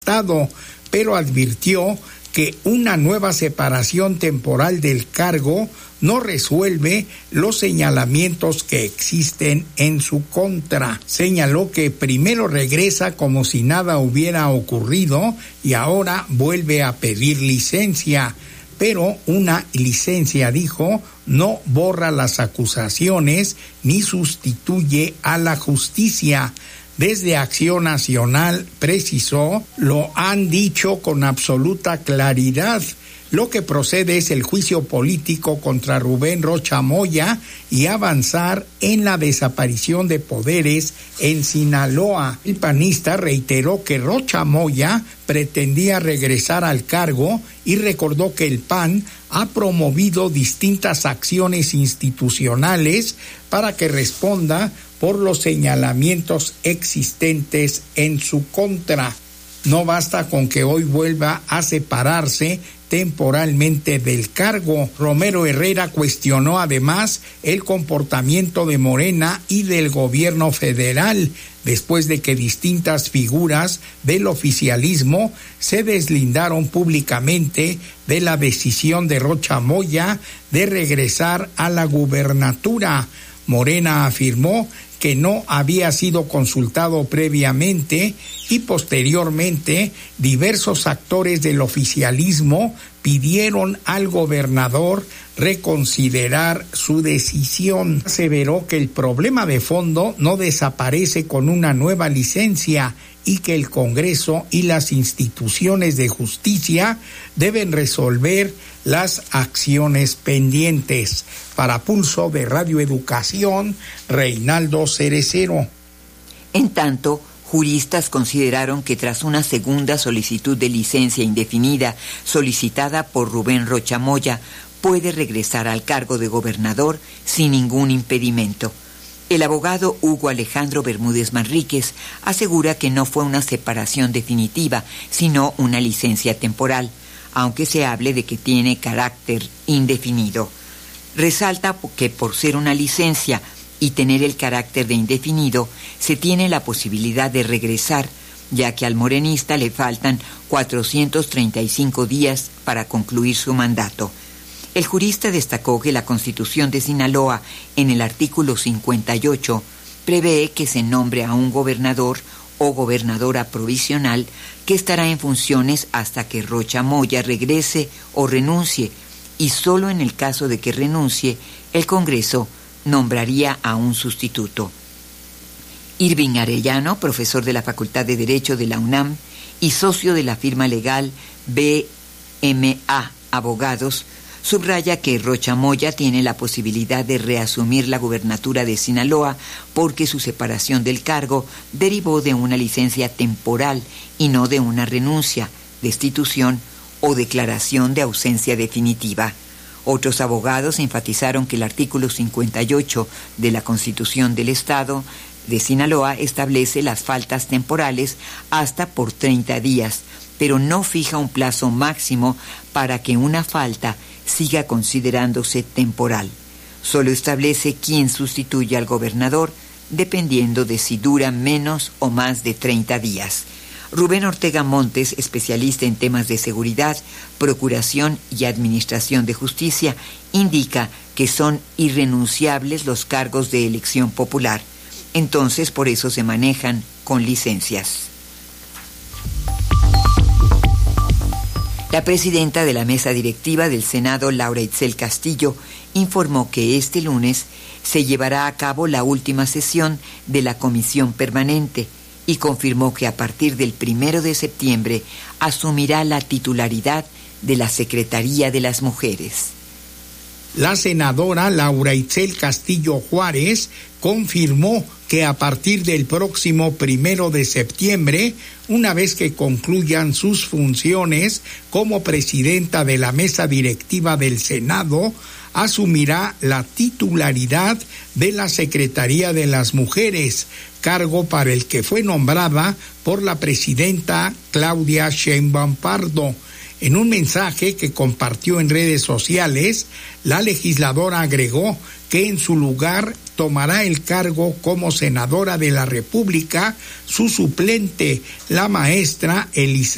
Estado, pero advirtió que una nueva separación temporal del cargo no resuelve los señalamientos que existen en su contra. Señaló que primero regresa como si nada hubiera ocurrido y ahora vuelve a pedir licencia. Pero una licencia, dijo, no borra las acusaciones ni sustituye a la justicia. Desde Acción Nacional, precisó, lo han dicho con absoluta claridad. Lo que procede es el juicio político contra Rubén Rocha Moya y avanzar en la desaparición de poderes en Sinaloa. El panista reiteró que Rocha Moya pretendía regresar al cargo y recordó que el PAN ha promovido distintas acciones institucionales para que responda por los señalamientos existentes en su contra. No basta con que hoy vuelva a separarse temporalmente del cargo. Romero Herrera cuestionó además el comportamiento de Morena y del gobierno federal después de que distintas figuras del oficialismo se deslindaron públicamente de la decisión de Rocha Moya de regresar a la gubernatura. Morena afirmó que no había sido consultado previamente y posteriormente diversos actores del oficialismo pidieron al gobernador reconsiderar su decisión. Aseveró que el problema de fondo no desaparece con una nueva licencia y que el Congreso y las instituciones de justicia deben resolver las acciones pendientes. Para Pulso de Radio Educación, Reinaldo Cerecero. En tanto, juristas consideraron que tras una segunda solicitud de licencia indefinida solicitada por Rubén Rocha Moya, puede regresar al cargo de gobernador sin ningún impedimento. El abogado Hugo Alejandro Bermúdez Manríquez asegura que no fue una separación definitiva, sino una licencia temporal, aunque se hable de que tiene carácter indefinido. Resalta que por ser una licencia y tener el carácter de indefinido, se tiene la posibilidad de regresar, ya que al morenista le faltan 435 días para concluir su mandato. El jurista destacó que la Constitución de Sinaloa, en el artículo 58, prevé que se nombre a un gobernador o gobernadora provisional que estará en funciones hasta que Rocha Moya regrese o renuncie, y solo en el caso de que renuncie, el Congreso nombraría a un sustituto. Irving Arellano, profesor de la Facultad de Derecho de la UNAM y socio de la firma legal BMA Abogados, subraya que Rocha Moya tiene la posibilidad de reasumir la gubernatura de Sinaloa porque su separación del cargo derivó de una licencia temporal y no de una renuncia, destitución o declaración de ausencia definitiva. Otros abogados enfatizaron que el artículo 58 de la Constitución del Estado de Sinaloa establece las faltas temporales hasta por 30 días, pero no fija un plazo máximo para que una falta siga considerándose temporal. Solo establece quién sustituye al gobernador, dependiendo de si dura menos o más de 30 días. Rubén Ortega Montes, especialista en temas de seguridad, procuración y administración de justicia, indica que son irrenunciables los cargos de elección popular. Entonces, por eso se manejan con licencias. La presidenta de la mesa directiva del Senado, Laura Itzel Castillo, informó que este lunes se llevará a cabo la última sesión de la comisión permanente y confirmó que a partir del 1 de septiembre asumirá la titularidad de la Secretaría de las Mujeres. La senadora Laura Itzel Castillo Juárez confirmó que a partir del próximo 1 de septiembre, una vez que concluyan sus funciones como presidenta de la mesa directiva del Senado, asumirá la titularidad de la Secretaría de las Mujeres, cargo para el que fue nombrada por la presidenta Claudia Sheinbaum Pardo. En un mensaje que compartió en redes sociales, la legisladora agregó que en su lugar tomará el cargo como senadora de la República su suplente, la maestra Elizabeth